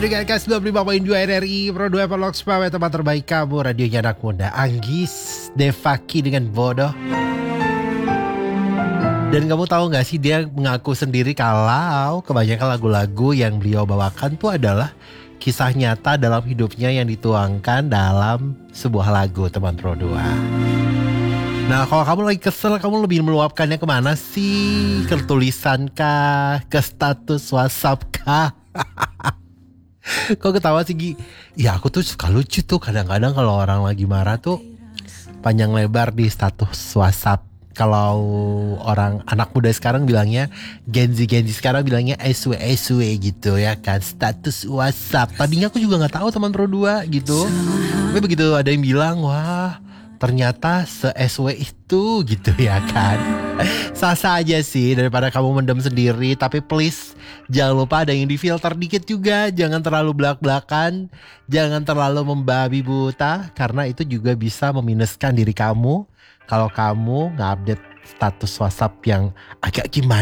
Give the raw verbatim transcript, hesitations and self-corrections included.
mendengarkan sembilan puluh lima koma dua R R I Pro dua Evolog Spawe, tempat terbaik kamu, radionya anak muda. Anggis Devaki dengan bodoh. Dan kamu tahu gak sih, dia mengaku sendiri kalau kebanyakan lagu-lagu yang beliau bawakan tuh adalah kisah nyata dalam hidupnya yang dituangkan dalam sebuah lagu, teman Pro dua. Nah, kalau kamu lagi kesel, kamu lebih meluapkannya kemana sih? Ke tulisan kah? Ke status WhatsApp kah? Kok ketawa sih, Gi? Ya aku tuh suka lucu tuh kadang-kadang kalau orang lagi marah tuh panjang lebar di status WhatsApp. Kalau orang anak muda sekarang bilangnya, Gen Z Gen Z sekarang bilangnya S W S W gitu ya kan, status WhatsApp. Tadinya aku juga nggak tahu, teman Pro dua gitu. Tapi begitu ada yang bilang, wah ternyata se-S W itu gitu ya kan. Sah-sah aja sih daripada kamu mendem sendiri. Tapi please jangan lupa ada yang difilter dikit juga. Jangan terlalu belak-belakan, jangan terlalu membabi buta, karena itu juga bisa meminuskan diri kamu kalau kamu nge-update status WhatsApp yang agak gimana